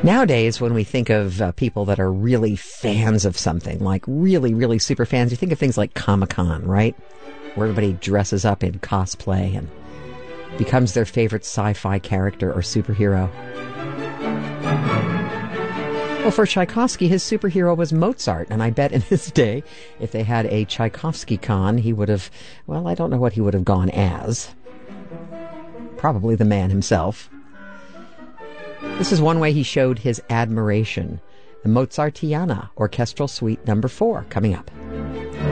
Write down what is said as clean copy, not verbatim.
Nowadays, when we think of people that are really fans of something, like really, really super fans, you think of things like Comic-Con, right? Where everybody dresses up in cosplay and becomes their favorite sci-fi character or superhero. Well, for Tchaikovsky, his superhero was Mozart, and I bet in his day, if they had a Tchaikovsky-Con, he would have, well, I don't know what he would have gone as. Probably the man himself. This is one way he showed his admiration. The Mozartiana Orchestral Suite No. 4, coming up.